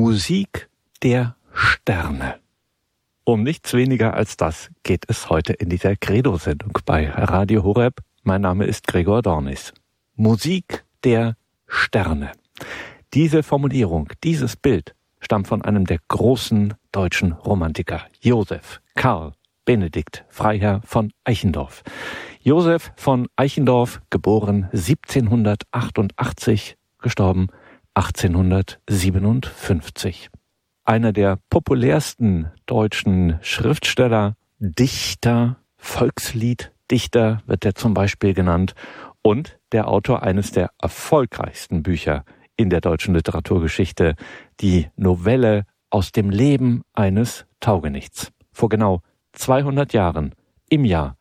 Musik der Sterne. Um nichts weniger als das geht es heute in dieser Credo-Sendung bei Radio Horeb. Mein Name ist Gregor Dornis. Musik der Sterne. Diese Formulierung, dieses Bild stammt von einem der großen deutschen Romantiker, Joseph Karl Benedikt Freiherr von Eichendorff. Joseph von Eichendorff, geboren 1788, gestorben 1857. Einer der populärsten deutschen Schriftsteller, Dichter, Volkslieddichter wird er zum Beispiel genannt und der Autor eines der erfolgreichsten Bücher in der deutschen Literaturgeschichte, die Novelle Aus dem Leben eines Taugenichts. Vor genau 200 Jahren, im Jahr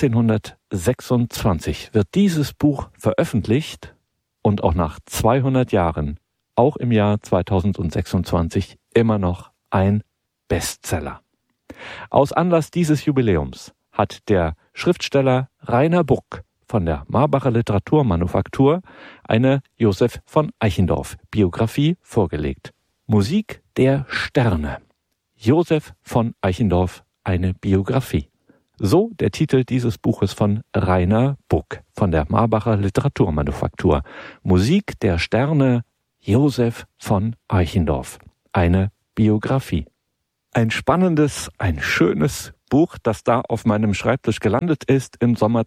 1826, wird dieses Buch veröffentlicht und auch nach 200 Jahren, auch im Jahr 2026, immer noch ein Bestseller. Aus Anlass dieses Jubiläums hat der Schriftsteller Rainer Buck von der Marbacher Literaturmanufaktur eine Joseph von Eichendorff Biografie vorgelegt. Musik der Sterne. Joseph von Eichendorff, eine Biografie. So der Titel dieses Buches von Rainer Buck von der Marbacher Literaturmanufaktur. Musik der Sterne, Joseph von Eichendorff, eine Biografie. Ein spannendes, ein schönes Buch, das da auf meinem Schreibtisch gelandet ist im Sommer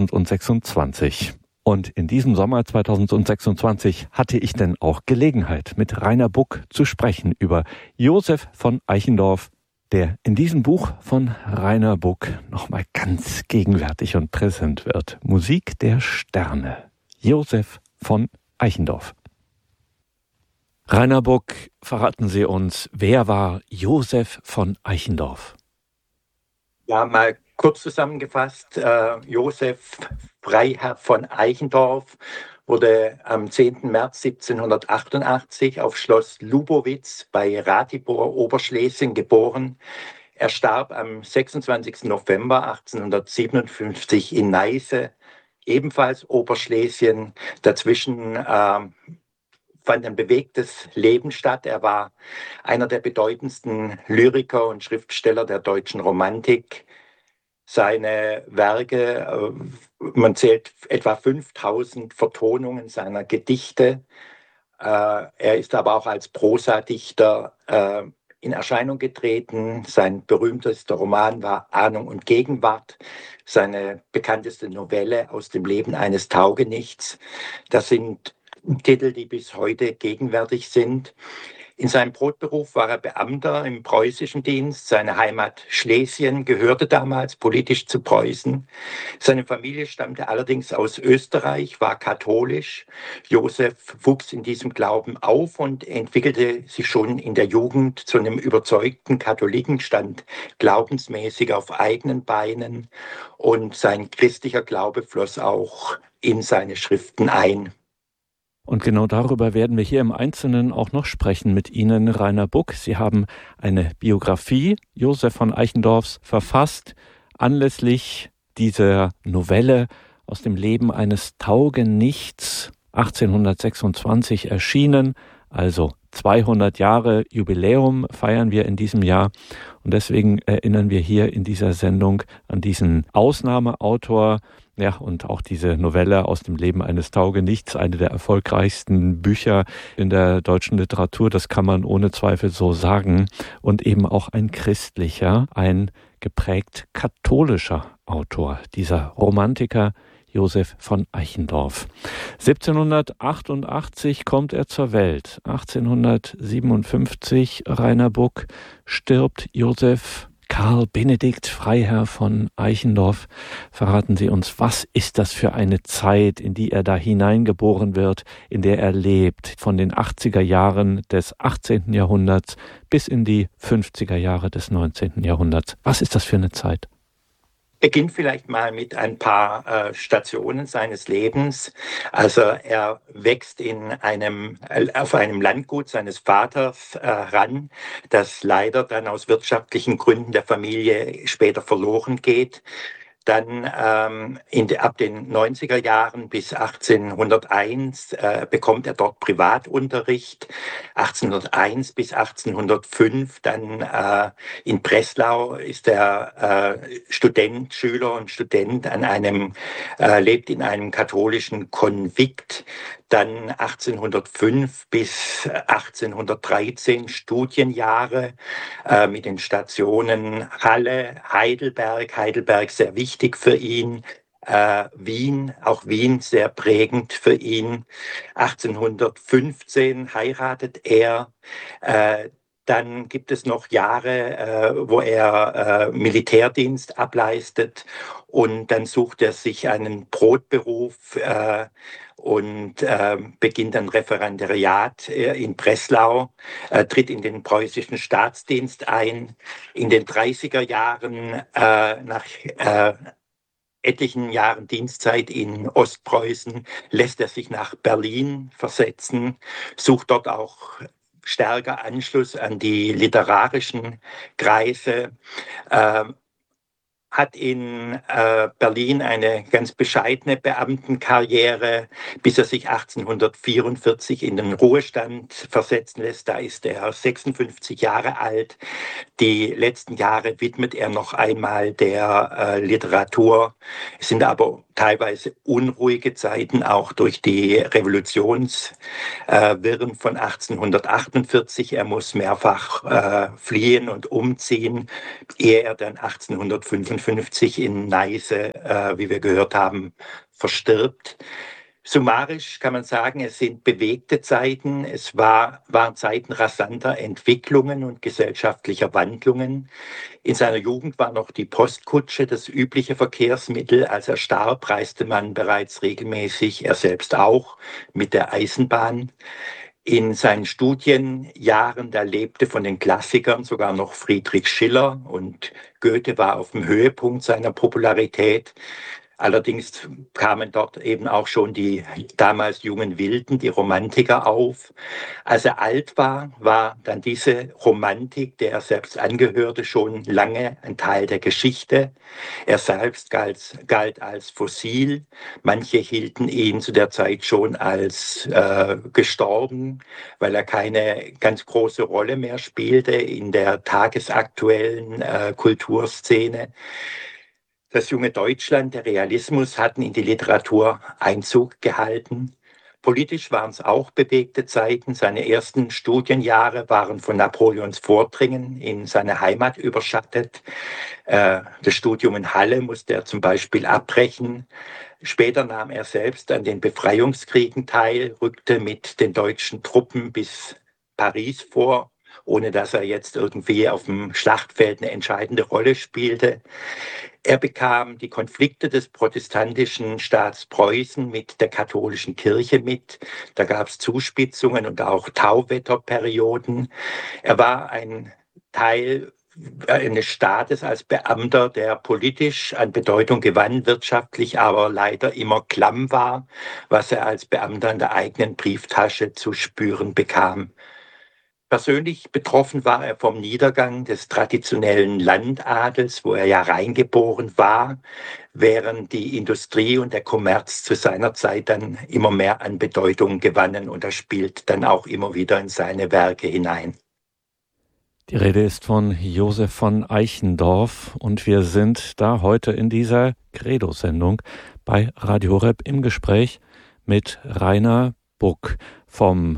2026. Und in diesem Sommer 2026 hatte ich denn auch Gelegenheit, mit Rainer Buck zu sprechen über Joseph von Eichendorff, der in diesem Buch von Rainer Buck nochmal ganz gegenwärtig und präsent wird. Musik der Sterne. Joseph von Eichendorff. Rainer Buck, verraten Sie uns, wer war Joseph von Eichendorff? Ja, mal kurz zusammengefasst, Joseph Freiherr von Eichendorff wurde am 10. März 1788 auf Schloss Lubowitz bei Ratibor, Oberschlesien geboren. Er starb am 26. November 1857 in Neisse, ebenfalls Oberschlesien. Dazwischen fand ein bewegtes Leben statt. Er war einer der bedeutendsten Lyriker und Schriftsteller der deutschen Romantik. Seine Werke, man zählt etwa 5000 Vertonungen seiner Gedichte. Er ist aber auch als Prosadichter in Erscheinung getreten. Sein berühmtester Roman war Ahnung und Gegenwart. Seine bekannteste Novelle Aus dem Leben eines Taugenichts. Das sind Titel, die bis heute gegenwärtig sind. In seinem Brotberuf war er Beamter im preußischen Dienst. Seine Heimat Schlesien gehörte damals politisch zu Preußen. Seine Familie stammte allerdings aus Österreich, war katholisch. Joseph wuchs in diesem Glauben auf und entwickelte sich schon in der Jugend zu einem überzeugten Katholiken, stand glaubensmäßig auf eigenen Beinen und sein christlicher Glaube floss auch in seine Schriften ein. Und genau darüber werden wir hier im Einzelnen auch noch sprechen mit Ihnen, Rainer Buck. Sie haben eine Biografie Joseph von Eichendorffs verfasst, anlässlich dieser Novelle Aus dem Leben eines Taugenichts, 1826 erschienen, also 200 Jahre Jubiläum feiern wir in diesem Jahr. Und deswegen erinnern wir hier in dieser Sendung an diesen Ausnahmeautor. Ja, und auch diese Novelle Aus dem Leben eines Taugenichts, eine der erfolgreichsten Bücher in der deutschen Literatur, das kann man ohne Zweifel so sagen. Und eben auch ein christlicher, ein geprägt katholischer Autor, dieser Romantiker Joseph von Eichendorff. 1788 kommt er zur Welt. 1857, Rainer Buck, stirbt Joseph Karl Benedikt Freiherr von Eichendorff. Verraten Sie uns, was ist das für eine Zeit, in die er da hineingeboren wird, in der er lebt, von den 80er Jahren des 18. Jahrhunderts bis in die 50er Jahre des 19. Jahrhunderts. Was ist das für eine Zeit? Beginnt vielleicht mal mit ein paar Stationen seines Lebens. Also er wächst auf einem Landgut seines Vaters ran, das leider dann aus wirtschaftlichen Gründen der Familie später verloren geht. Dann ab den 90er Jahren bis 1801 bekommt er dort Privatunterricht. 1801 bis 1805 dann in Breslau ist er Schüler und Student lebt in einem katholischen Konvikt. Dann 1805 bis 1813 Studienjahre mit den Stationen Halle, Heidelberg sehr wichtig für ihn, Wien sehr prägend für ihn. 1815 heiratet er. Dann gibt es noch Jahre, wo er Militärdienst ableistet, und dann sucht er sich einen Brotberuf und beginnt ein Referendariat in Breslau, tritt in den preußischen Staatsdienst ein. In den 30er Jahren, nach etlichen Jahren Dienstzeit in Ostpreußen, lässt er sich nach Berlin versetzen, sucht dort auch stärker Anschluss an die literarischen Kreise, hat in Berlin eine ganz bescheidene Beamtenkarriere, bis er sich 1844 in den Ruhestand versetzen lässt. Da ist er 56 Jahre alt. Die letzten Jahre widmet er noch einmal der Literatur. Es sind aber teilweise unruhige Zeiten, auch durch die Revolutionswirren von 1848. Er muss mehrfach fliehen und umziehen, ehe er dann 1855 in Neisse, wie wir gehört haben, verstirbt. Summarisch kann man sagen, es sind bewegte Zeiten. Es waren Zeiten rasanter Entwicklungen und gesellschaftlicher Wandlungen. In seiner Jugend war noch die Postkutsche das übliche Verkehrsmittel. Als er starb, reiste man bereits regelmäßig, er selbst auch, mit der Eisenbahn. In seinen Studienjahren, da lebte von den Klassikern sogar noch Friedrich Schiller, und Goethe war auf dem Höhepunkt seiner Popularität. Allerdings kamen dort eben auch schon die damals jungen Wilden, die Romantiker, auf. Als er alt war, war dann diese Romantik, der er selbst angehörte, schon lange ein Teil der Geschichte. Er selbst galt als fossil. Manche hielten ihn zu der Zeit schon als gestorben, weil er keine ganz große Rolle mehr spielte in der tagesaktuellen Kulturszene. Das junge Deutschland, der Realismus hatten in die Literatur Einzug gehalten. Politisch waren es auch bewegte Zeiten. Seine ersten Studienjahre waren von Napoleons Vordringen in seine Heimat überschattet. Das Studium in Halle musste er zum Beispiel abbrechen. Später nahm er selbst an den Befreiungskriegen teil, rückte mit den deutschen Truppen bis Paris vor, ohne dass er jetzt irgendwie auf dem Schlachtfeld eine entscheidende Rolle spielte. Er bekam die Konflikte des protestantischen Staats Preußen mit der katholischen Kirche mit. Da gab es Zuspitzungen und auch Tauwetterperioden. Er war ein Teil eines Staates als Beamter, der politisch an Bedeutung gewann, wirtschaftlich aber leider immer klamm war, was er als Beamter in der eigenen Brieftasche zu spüren bekam. Persönlich betroffen war er vom Niedergang des traditionellen Landadels, wo er ja reingeboren war, während die Industrie und der Kommerz zu seiner Zeit dann immer mehr an Bedeutung gewannen, und das spielt dann auch immer wieder in seine Werke hinein. Die Rede ist von Josef von Eichendorff, und wir sind da heute in dieser Credo-Sendung bei Radio Horeb im Gespräch mit Rainer Buck vom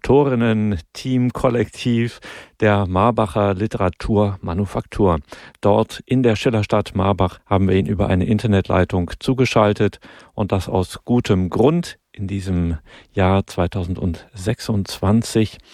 Autorinnen-Team-Kollektiv der Marbacher Literaturmanufaktur. Dort in der Schillerstadt Marbach haben wir ihn über eine Internetleitung zugeschaltet, und das aus gutem Grund in diesem Jahr 2026.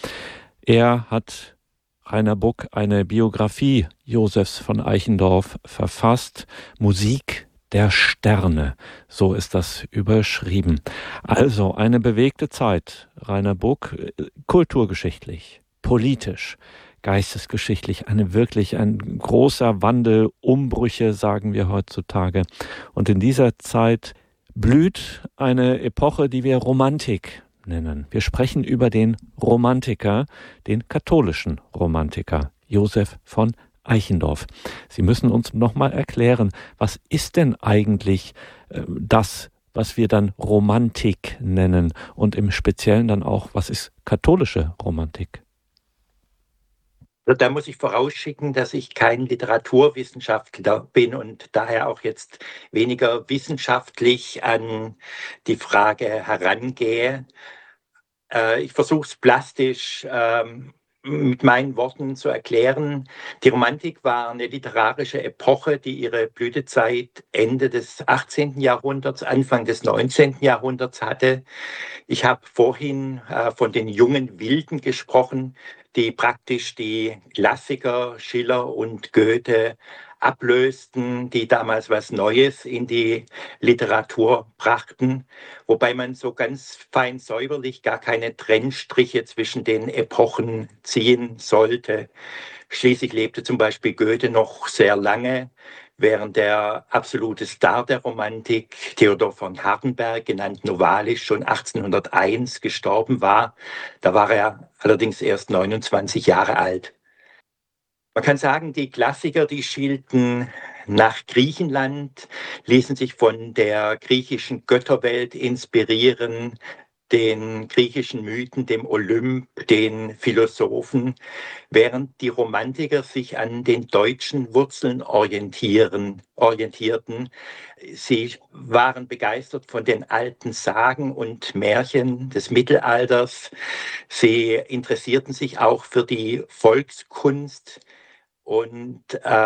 Rainer Buck eine Biografie Josefs von Eichendorff verfasst, Musik der Sterne, so ist das überschrieben. Also eine bewegte Zeit, Rainer Buck, kulturgeschichtlich, politisch, geistesgeschichtlich, ein großer Wandel, Umbrüche, sagen wir heutzutage. Und in dieser Zeit blüht eine Epoche, die wir Romantik nennen. Wir sprechen über den Romantiker, den katholischen Romantiker, Josef von Eichendorff. Sie müssen uns nochmal erklären, was ist denn eigentlich das, was wir dann Romantik nennen und im Speziellen dann auch, was ist katholische Romantik? Da muss ich vorausschicken, dass ich kein Literaturwissenschaftler bin und daher auch jetzt weniger wissenschaftlich an die Frage herangehe. Ich versuche es plastisch mit meinen Worten zu erklären. Die Romantik war eine literarische Epoche, die ihre Blütezeit Ende des 18. Jahrhunderts, Anfang des 19. Jahrhunderts hatte. Ich habe vorhin von den jungen Wilden gesprochen, die praktisch die Klassiker Schiller und Goethe ablösten, die damals was Neues in die Literatur brachten, wobei man so ganz fein säuberlich gar keine Trennstriche zwischen den Epochen ziehen sollte. Schließlich lebte zum Beispiel Goethe noch sehr lange, während der absolute Star der Romantik, Theodor von Hardenberg, genannt Novalis, schon 1801 gestorben war. Da war er allerdings erst 29 Jahre alt. Man kann sagen, die Klassiker, die schielten nach Griechenland, ließen sich von der griechischen Götterwelt inspirieren, den griechischen Mythen, dem Olymp, den Philosophen, während die Romantiker sich an den deutschen Wurzeln orientierten. Sie waren begeistert von den alten Sagen und Märchen des Mittelalters. Sie interessierten sich auch für die Volkskunst. Und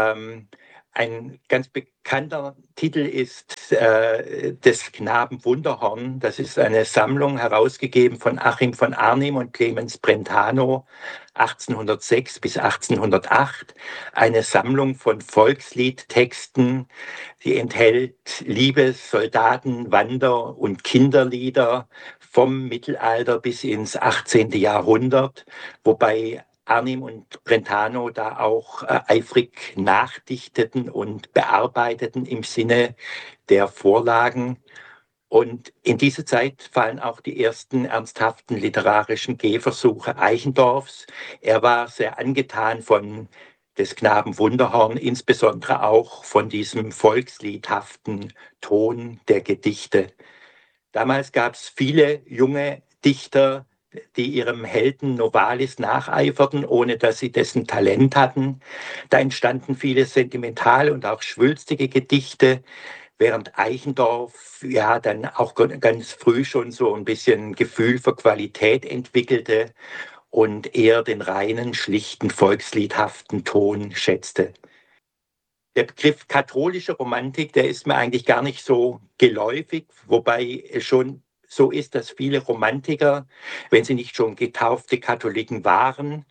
ein ganz bekannter Titel ist des Knaben Wunderhorn. Das ist eine Sammlung, herausgegeben von Achim von Arnim und Clemens Brentano, 1806 bis 1808. Eine Sammlung von Volksliedtexten, die enthält Liebes-, Soldaten-, Wander- und Kinderlieder vom Mittelalter bis ins 18. Jahrhundert, wobei Arnim und Brentano da auch eifrig nachdichteten und bearbeiteten im Sinne der Vorlagen. Und in diese Zeit fallen auch die ersten ernsthaften literarischen Gehversuche Eichendorffs. Er war sehr angetan von des Knaben Wunderhorn, insbesondere auch von diesem volksliedhaften Ton der Gedichte. Damals gab es viele junge Dichter, die ihrem Helden Novalis nacheiferten, ohne dass sie dessen Talent hatten. Da entstanden viele sentimentale und auch schwülstige Gedichte, während Eichendorff ja dann auch ganz früh schon so ein bisschen Gefühl für Qualität entwickelte und eher den reinen, schlichten, volksliedhaften Ton schätzte. Der Begriff katholische Romantik, der ist mir eigentlich gar nicht so geläufig, wobei es schon so ist, dass viele Romantiker, wenn sie nicht schon getaufte Katholiken waren,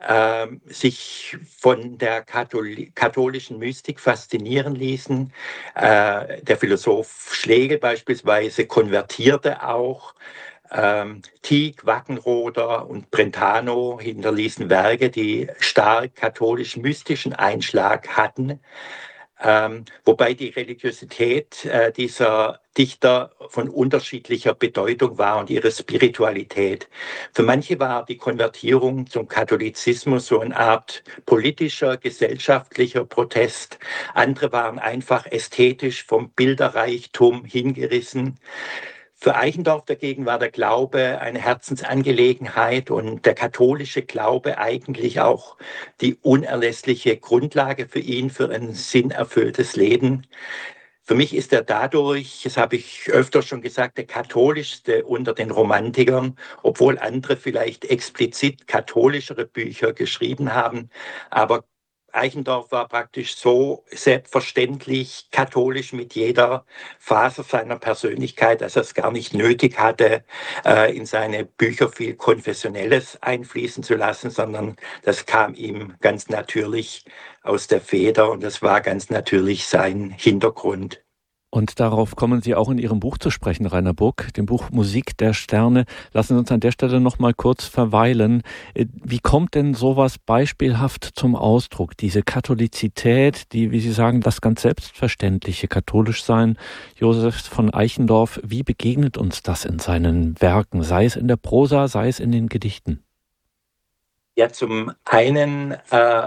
sich von der katholischen Mystik faszinieren ließen. Der Philosoph Schlegel beispielsweise konvertierte auch. Tieck, Wackenroder und Brentano hinterließen Werke, die stark katholisch-mystischen Einschlag hatten. Wobei die Religiosität dieser Dichter von unterschiedlicher Bedeutung war und ihre Spiritualität. Für manche war die Konvertierung zum Katholizismus so eine Art politischer, gesellschaftlicher Protest. Andere waren einfach ästhetisch vom Bilderreichtum hingerissen. Für Eichendorff dagegen war der Glaube eine Herzensangelegenheit und der katholische Glaube eigentlich auch die unerlässliche Grundlage für ihn, für ein sinnerfülltes Leben. Für mich ist er dadurch, das habe ich öfter schon gesagt, der katholischste unter den Romantikern, obwohl andere vielleicht explizit katholischere Bücher geschrieben haben. Aber Eichendorff war praktisch so selbstverständlich katholisch mit jeder Faser seiner Persönlichkeit, dass er es gar nicht nötig hatte, in seine Bücher viel Konfessionelles einfließen zu lassen, sondern das kam ihm ganz natürlich aus der Feder und das war ganz natürlich sein Hintergrund. Und darauf kommen Sie auch in Ihrem Buch zu sprechen, Rainer Burg, dem Buch Musik der Sterne. Lassen Sie uns an der Stelle noch mal kurz verweilen. Wie kommt denn sowas beispielhaft zum Ausdruck? Diese Katholizität, die, wie Sie sagen, das ganz selbstverständliche Katholischsein Josefs von Eichendorff, wie begegnet uns das in seinen Werken, sei es in der Prosa, sei es in den Gedichten? Ja, zum einen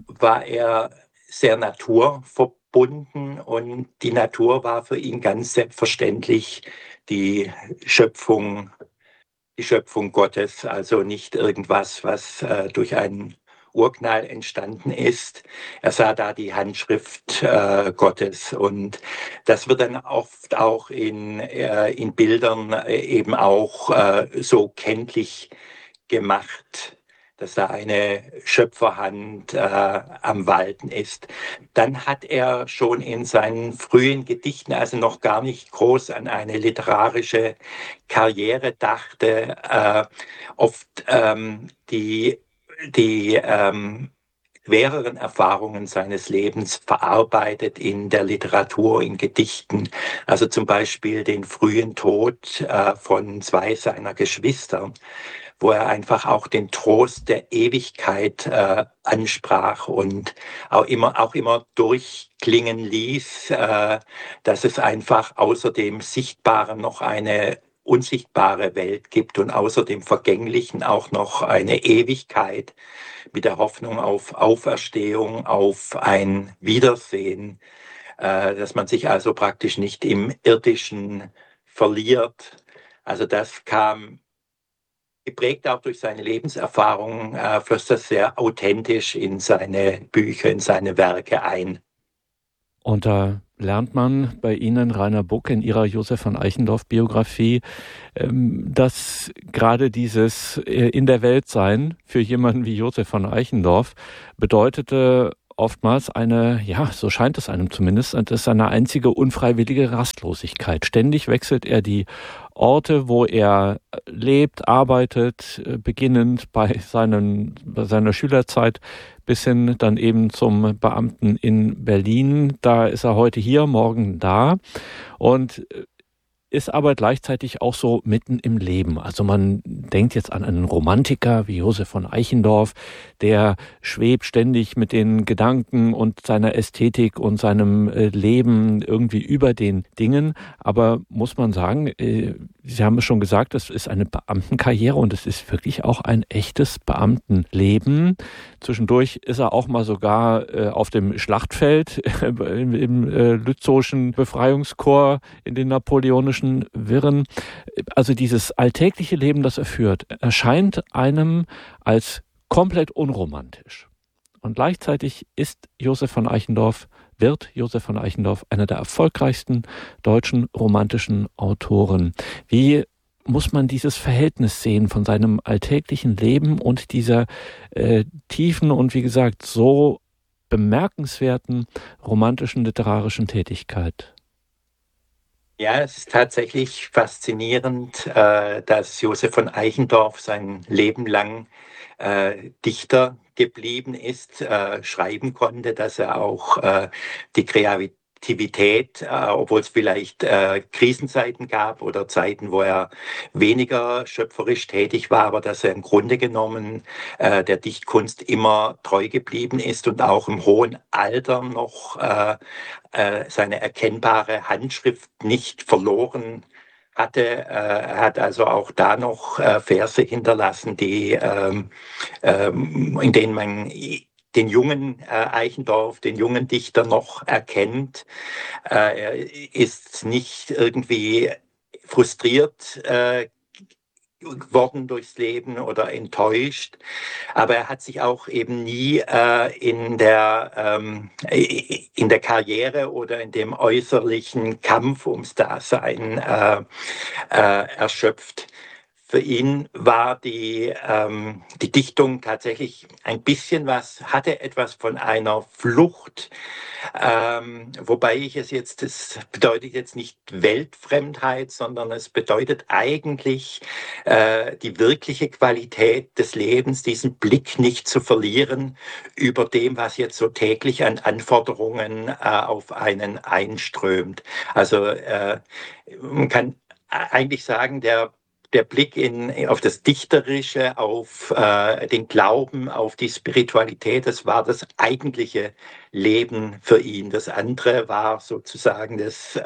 war er sehr naturverbunden und die Natur war für ihn ganz selbstverständlich die Schöpfung, die Schöpfung Gottes, also nicht irgendwas, was durch einen Urknall entstanden ist. Er sah da die Handschrift Gottes und das wird dann oft auch in Bildern eben auch so kenntlich gemacht, dass da eine Schöpferhand am Walten ist. Dann hat er schon in seinen frühen Gedichten, also noch gar nicht groß an eine literarische Karriere dachte, oft die schwereren Erfahrungen seines Lebens verarbeitet in der Literatur, in Gedichten. Also zum Beispiel den frühen Tod von zwei seiner Geschwister, wo er einfach auch den Trost der Ewigkeit ansprach und auch immer durchklingen ließ, dass es einfach außer dem Sichtbaren noch eine unsichtbare Welt gibt und außer dem Vergänglichen auch noch eine Ewigkeit mit der Hoffnung auf Auferstehung, auf ein Wiedersehen, dass man sich also praktisch nicht im Irdischen verliert. Also das kam geprägt auch durch seine Lebenserfahrung, flößt das sehr authentisch in seine Bücher, in seine Werke ein. Und da lernt man bei Ihnen, Rainer Buck, in Ihrer Josef von Eichendorff-Biografie, dass gerade dieses in der Welt sein für jemanden wie Josef von Eichendorff bedeutete oftmals eine, ja, so scheint es einem zumindest, das ist eine einzige unfreiwillige Rastlosigkeit. Ständig wechselt er die Orte, wo er lebt, arbeitet, beginnend bei seiner Schülerzeit bis hin dann eben zum Beamten in Berlin. Da ist er heute hier, morgen da und ist aber gleichzeitig auch so mitten im Leben. Also man denkt jetzt an einen Romantiker wie Josef von Eichendorff, der schwebt ständig mit den Gedanken und seiner Ästhetik und seinem Leben irgendwie über den Dingen. Aber muss man sagen, Sie haben es schon gesagt, das ist eine Beamtenkarriere und es ist wirklich auch ein echtes Beamtenleben. Zwischendurch ist er auch mal sogar auf dem Schlachtfeld im Lützowschen Befreiungskorps in den napoleonischen Wirren. Also dieses alltägliche Leben, das er führt, erscheint einem als komplett unromantisch. Und gleichzeitig wird Josef von Eichendorff einer der erfolgreichsten deutschen romantischen Autoren. Wie muss man dieses Verhältnis sehen von seinem alltäglichen Leben und dieser tiefen und wie gesagt so bemerkenswerten romantischen literarischen Tätigkeit? Ja, es ist tatsächlich faszinierend, dass Josef von Eichendorff sein Leben lang Dichter geblieben ist, schreiben konnte, dass er auch die Kreativität, obwohl es vielleicht Krisenzeiten gab oder Zeiten, wo er weniger schöpferisch tätig war, aber dass er im Grunde genommen der Dichtkunst immer treu geblieben ist und auch im hohen Alter noch seine erkennbare Handschrift nicht verloren hatte. Er hat also auch da noch Verse hinterlassen, in denen man den jungen Eichendorff, den jungen Dichter noch erkennt. Er ist nicht irgendwie frustriert worden durchs Leben oder enttäuscht. Aber er hat sich auch eben nie in der Karriere oder in dem äußerlichen Kampf ums Dasein erschöpft. Für ihn war die Dichtung tatsächlich hatte etwas von einer Flucht, wobei das bedeutet jetzt nicht Weltfremdheit, sondern es bedeutet eigentlich die wirkliche Qualität des Lebens, diesen Blick nicht zu verlieren über dem, was jetzt so täglich an Anforderungen auf einen einströmt. Also man kann eigentlich sagen, der der Blick auf das Dichterische, auf den Glauben, auf die Spiritualität, das war das eigentliche Leben für ihn. Das andere war sozusagen das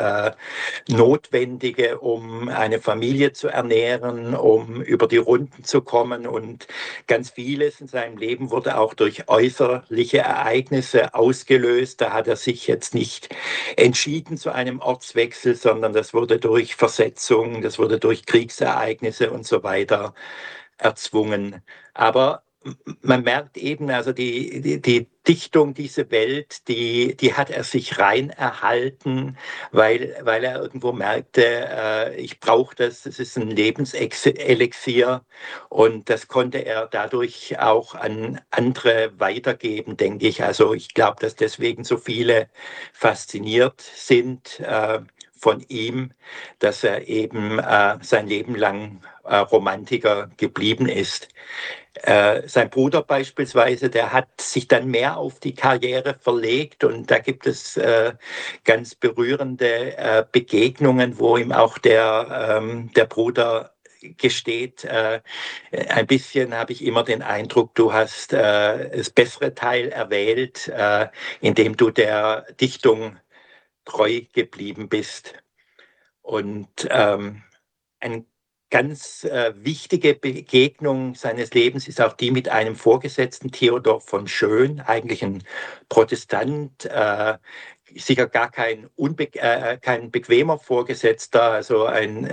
Notwendige, um eine Familie zu ernähren, um über die Runden zu kommen. Und ganz vieles in seinem Leben wurde auch durch äußerliche Ereignisse ausgelöst. Da hat er sich jetzt nicht entschieden zu einem Ortswechsel, sondern das wurde durch Versetzung, das wurde durch Kriegsereignisse und so weiter erzwungen. Aber man merkt eben, also die Dichtung, diese Welt, die hat er sich rein erhalten, weil er irgendwo merkte, ich brauche das ist ein Lebenselixier und das konnte er dadurch auch an andere weitergeben, denke ich. Also ich glaube, dass deswegen so viele fasziniert sind von ihm, dass er eben sein Leben lang Romantiker geblieben ist. Sein Bruder beispielsweise, der hat sich dann mehr auf die Karriere verlegt und da gibt es ganz berührende Begegnungen, wo ihm auch der Bruder gesteht, ein bisschen habe ich immer den Eindruck, du hast das bessere Teil erwählt, indem du der Dichtung treu geblieben bist. Und ein ganz wichtige Begegnung seines Lebens ist auch die mit einem Vorgesetzten, Theodor von Schön, eigentlich ein Protestant, sicher gar kein bequemer Vorgesetzter, also ein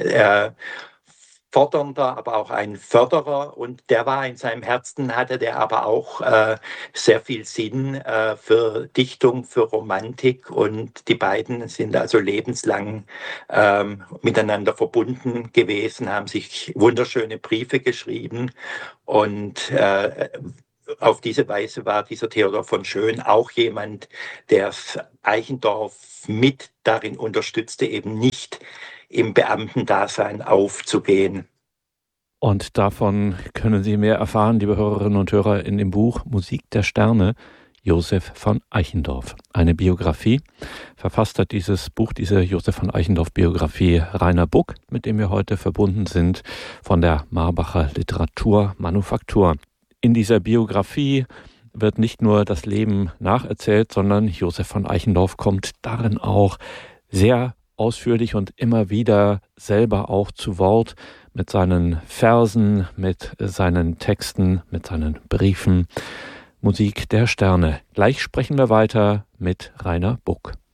fordernder, aber auch ein Förderer, und der war in seinem Herzen, hatte der aber auch sehr viel Sinn für Dichtung, für Romantik, und die beiden sind also lebenslang miteinander verbunden gewesen, haben sich wunderschöne Briefe geschrieben, und auf diese Weise war dieser Theodor von Schön auch jemand, der Eichendorff mit darin unterstützte, eben nicht im Beamtendasein aufzugehen. Und davon können Sie mehr erfahren, liebe Hörerinnen und Hörer, in dem Buch Musik der Sterne, Josef von Eichendorff. Eine Biografie. Verfasst hat dieses Buch, diese Josef von Eichendorff-Biografie, Rainer Buck, mit dem wir heute verbunden sind, von der Marbacher Literaturmanufaktur. In dieser Biografie wird nicht nur das Leben nacherzählt, sondern Josef von Eichendorff kommt darin auch sehr ausführlich und immer wieder selber auch zu Wort mit seinen Versen, mit seinen Texten, mit seinen Briefen. Musik der Sterne. Gleich sprechen wir weiter mit Rainer Buck.